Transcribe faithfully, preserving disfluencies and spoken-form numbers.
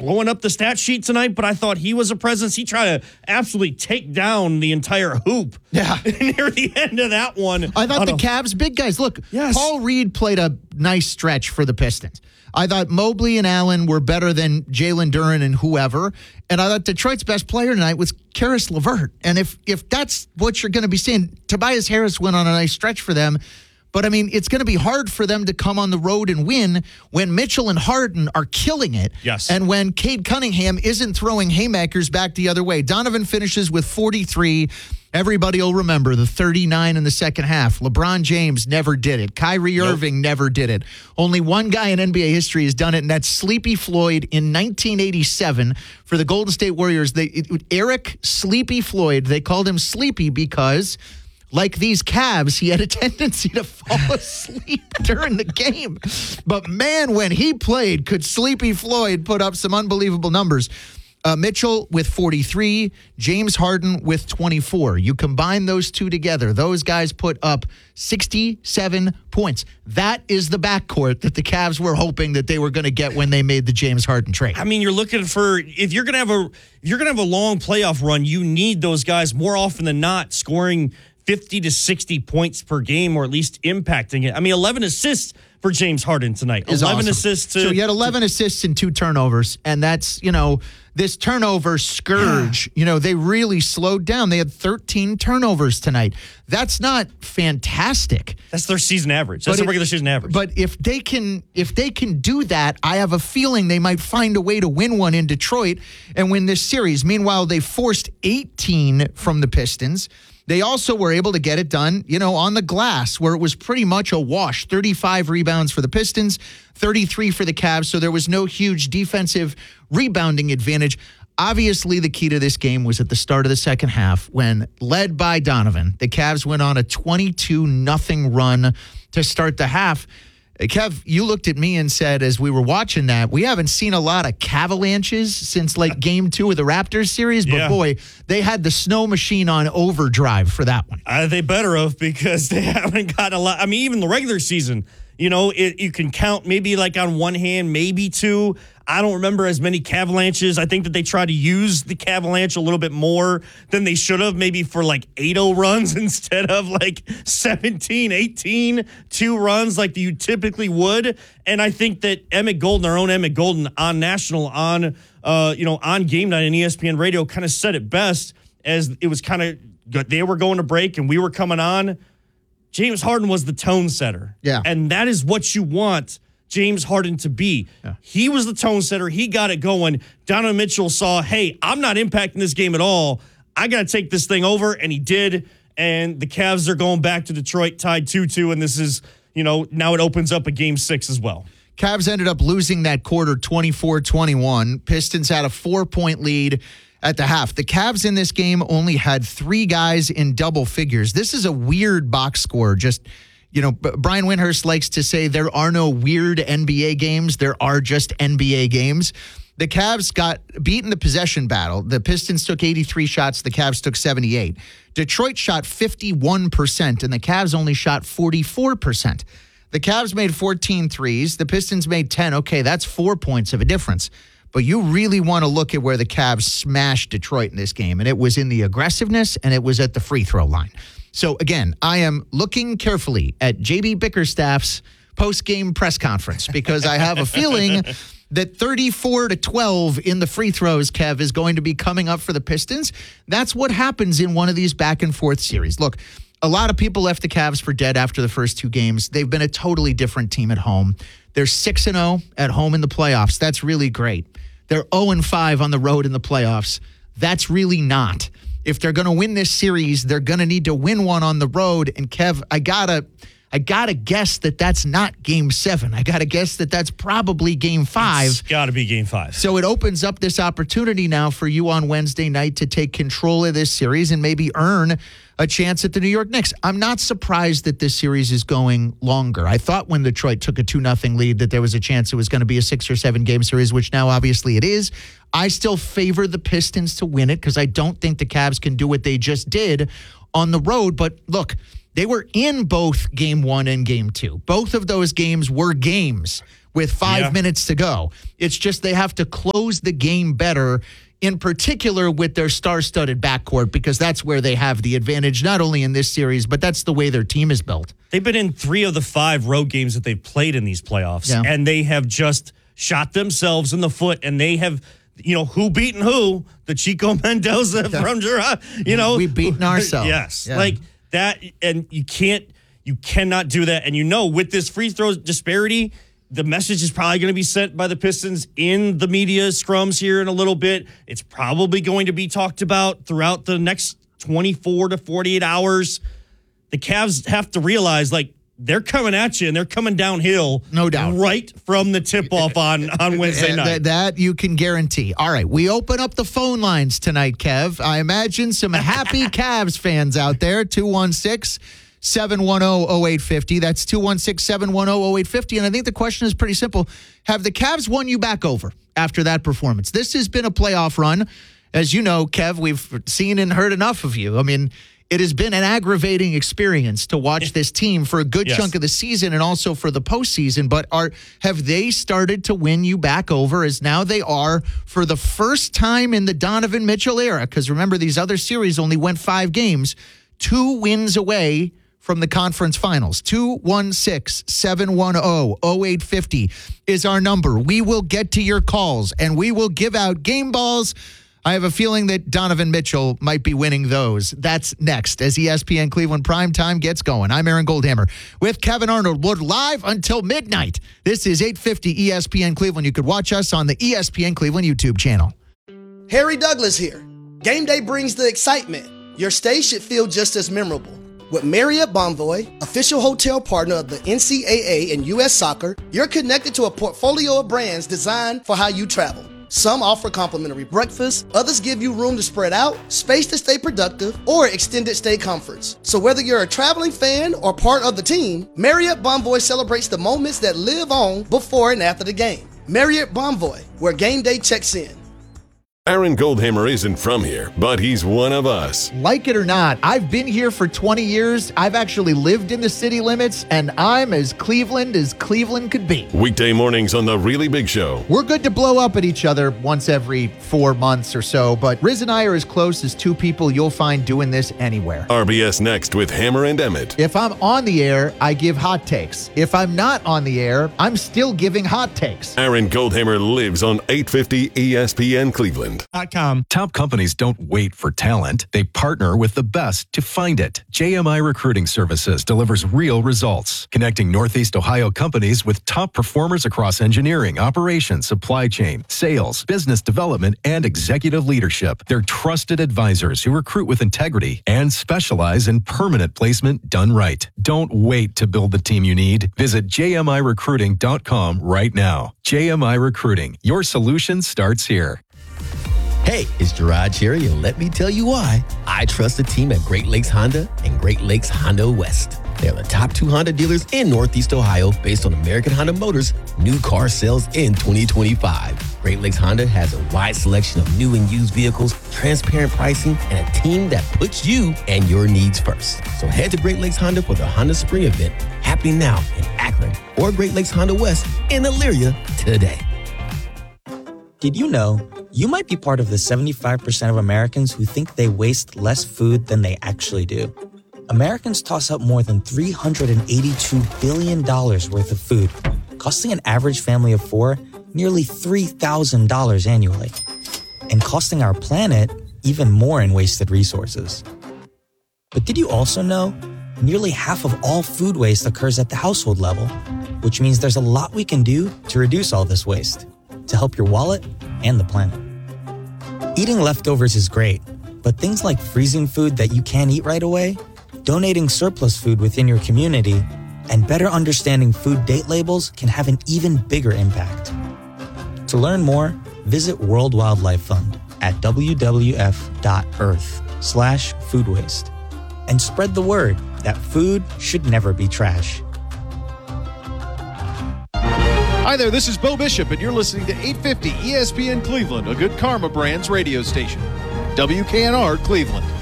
blowing up the stat sheet tonight, but I thought he was a presence. He tried to absolutely take down the entire hoop. Yeah. Near the end of that one. I thought the a, Cavs, big guys. Look, yes. Paul Reed played a nice stretch for the Pistons. I thought Mobley and Allen were better than Jalen Duren and whoever. And I thought Detroit's best player tonight was Karis LeVert. And if if that's what you're going to be seeing, Tobias Harris went on a nice stretch for them. But, I mean, it's going to be hard for them to come on the road and win when Mitchell and Harden are killing it. Yes. And when Cade Cunningham isn't throwing haymakers back the other way. Donovan finishes with forty-three. Everybody will remember the thirty-nine in the second half. LeBron James never did it. Kyrie Nope. Irving never did it. Only one guy in N B A history has done it, and that's Sleepy Floyd in nineteen eighty-seven for the Golden State Warriors. They it, Eric Sleepy Floyd, they called him Sleepy because, like these Cavs, he had a tendency to fall asleep during the game. But, man, when he played, could Sleepy Floyd put up some unbelievable numbers. Uh, Mitchell with forty-three, James Harden with twenty-four. You combine those two together, those guys put up sixty-seven points. That is the backcourt that the Cavs were hoping that they were going to get when they made the James Harden trade. I mean, you're looking for, if you're going to have a if you're going to have a long playoff run, you need those guys more often than not scoring fifty to sixty points per game, or at least impacting it. I mean, eleven assists for James Harden tonight. Is eleven awesome. assists to, So you had eleven to, assists and two turnovers, and that's, you know, this turnover scourge, yeah. you know, they really slowed down. They had thirteen turnovers tonight. That's not fantastic. That's their season average. That's but their regular season average. But if they can if they can do that, I have a feeling they might find a way to win one in Detroit and win this series. Meanwhile, they forced eighteen from the Pistons. They also were able to get it done, you know, on the glass, where it was pretty much a wash. thirty-five rebounds for the Pistons, thirty-three for the Cavs, so there was no huge defensive rebounding advantage. Obviously, the key to this game was at the start of the second half when, led by Donovan, the Cavs went on a twenty-two nothing run to start the half. Kev, you looked at me and said, as we were watching that, we haven't seen a lot of Cavalanches since like game two of the Raptors series, but yeah. boy, they had the snow machine on overdrive for that one. Uh, they better have, because they haven't got a lot. I mean, even the regular season, you know, it, you can count maybe like on one hand, maybe two. I don't remember as many Cavalanches. I think that they try to use the Cavalanche a little bit more than they should have, maybe for like eight oh runs instead of like seventeen, eighteen, two runs like you typically would. And I think that Emmett Golden, our own Emmett Golden on national, on, uh, you know, on Game Night and E S P N Radio kind of said it best, as it was kind of, they were going to break and we were coming on. James Harden was the tone setter. Yeah. And that is what you want James Harden to be. Yeah. He was the tone setter. He got it going. Donovan Mitchell saw, hey, I'm not impacting this game at all. I got to take this thing over, and he did. And the Cavs are going back to Detroit tied two two, and this is, you know, now it opens up a game six as well. Cavs ended up losing that quarter twenty-four twenty-one. Pistons had a four-point lead at the half. The Cavs in this game only had three guys in double figures. This is a weird box score. Just, you know, Brian Windhorst likes to say there are no weird N B A games. There are just N B A games. The Cavs got beat in the possession battle. The Pistons took eighty-three shots. The Cavs took seventy-eight. Detroit shot fifty-one percent, and the Cavs only shot forty-four percent. The Cavs made fourteen threes. The Pistons made ten. Okay, that's four points of a difference. But you really want to look at where the Cavs smashed Detroit in this game, and it was in the aggressiveness, and it was at the free throw line. So, again, I am looking carefully at J B Bickerstaff's post-game press conference because I have a feeling that thirty-four to twelve in the free throws, Kev, is going to be coming up for the Pistons. That's what happens in one of these back-and-forth series. Look, a lot of people left the Cavs for dead after the first two games. They've been a totally different team at home. They're six and oh at home in the playoffs. That's really great. They're oh and five on the road in the playoffs. That's really not. If they're going to win this series, they're going to need to win one on the road. And Kev, I gotta, I gotta guess that that's not Game Seven. I gotta guess that that's probably Game Five. It's got to be Game Five. So it opens up this opportunity now for you on Wednesday night to take control of this series and maybe earn a chance at the New York Knicks. I'm not surprised that this series is going longer. I thought when Detroit took a two nothing lead that there was a chance it was going to be a six or seven game series, which now obviously it is. I still favor the Pistons to win it because I don't think the Cavs can do what they just did on the road. But look, they were in both game one and game two. Both of those games were games with five Yeah. minutes to go. It's just they have to close the game better, in particular with their star-studded backcourt, because that's where they have the advantage, not only in this series, but that's the way their team is built. They've been in three of the five road games that they've played in these playoffs, Yeah. and they have just shot themselves in the foot, and they have, you know, who beaten who? The Chico Mendoza from Girard, you know. We've beaten ourselves. Yes. Yeah. Like that, and you can't, you cannot do that. And you know, with this free throw disparity, the message is probably going to be sent by the Pistons in the media scrums here in a little bit. It's probably going to be talked about throughout the next twenty-four to forty-eight hours. The Cavs have to realize, like, they're coming at you and they're coming downhill. No doubt. Right from the tip-off on, on Wednesday night. That, that you can guarantee. All right, we open up the phone lines tonight, Kev. I imagine some happy Cavs fans out there. two one six, seven one zero, zero eight five zero. That's two one six, seven one zero, zero eight five zero. And I think the question is pretty simple. Have the Cavs won you back over after that performance? This has been a playoff run. As you know, Kev, we've seen and heard enough of you. I mean, it has been an aggravating experience to watch this team for a good Yes. chunk of the season and also for the postseason. But are have they started to win you back over, as now they are for the first time in the Donovan Mitchell era? Because remember, these other series only went five games, two wins away from the conference finals. two one six, seven one zero, zero eight five zero is our number. We will get to your calls, and we will give out game balls. I have a feeling that Donovan Mitchell might be winning those. That's next as E S P N Cleveland Primetime gets going. I'm Aaron Goldhammer with Kevin Arnold. We're live until midnight. This is eight fifty E S P N Cleveland. You could watch us on the E S P N Cleveland YouTube channel. Harry Douglas here. Game day brings the excitement. Your stay should feel just as memorable. With Marriott Bonvoy, official hotel partner of the N C double A and U S Soccer, you're connected to a portfolio of brands designed for how you travel. Some offer complimentary breakfast, others give you room to spread out, space to stay productive, or extended stay comforts. So whether you're a traveling fan or part of the team, Marriott Bonvoy celebrates the moments that live on before and after the game. Marriott Bonvoy, where game day checks in. Aaron Goldhammer isn't from here, but he's one of us. Like it or not, I've been here for twenty years. I've actually lived in the city limits, and I'm as Cleveland as Cleveland could be. Weekday mornings on The Really Big Show. We're good to blow up at each other once every four months or so, but Riz and I are as close as two people you'll find doing this anywhere. R B S Next with Hammer and Emmett. If I'm on the air, I give hot takes. If I'm not on the air, I'm still giving hot takes. Aaron Goldhammer lives on eight fifty E S P N Cleveland. Top companies don't wait for talent. They partner with the best to find it. J M I Recruiting Services delivers real results, connecting Northeast Ohio companies with top performers across engineering, operations, supply chain, sales, business development, and executive leadership. They're trusted advisors who recruit with integrity and specialize in permanent placement done right. Don't wait to build the team you need. Visit j m i recruiting dot com right now. J M I Recruiting. Your solution starts here. Hey, it's Gerard Cherry, and let me tell you why I trust the team at Great Lakes Honda and Great Lakes Honda West. They're the top two Honda dealers in Northeast Ohio based on American Honda Motors' new car sales in twenty twenty-five. Great Lakes Honda has a wide selection of new and used vehicles, transparent pricing, and a team that puts you and your needs first. So head to Great Lakes Honda for the Honda Spring event happening now in Akron, or Great Lakes Honda West in Elyria today. Did you know you might be part of the seventy-five percent of Americans who think they waste less food than they actually do? Americans toss up more than three hundred eighty-two billion dollars worth of food, costing an average family of four nearly three thousand dollars annually, and costing our planet even more in wasted resources. But did you also know nearly half of all food waste occurs at the household level, which means there's a lot we can do to reduce all this waste, to help your wallet and the planet. Eating leftovers is great, but things like freezing food that you can't eat right away, donating surplus food within your community, and better understanding food date labels can have an even bigger impact. To learn more, visit World Wildlife Fund at w w f dot earth slash food waste and spread the word that food should never be trash. Hi there, this is Bo Bishop, and you're listening to eight fifty E S P N Cleveland, a Good Karma Brands radio station. W K N R Cleveland.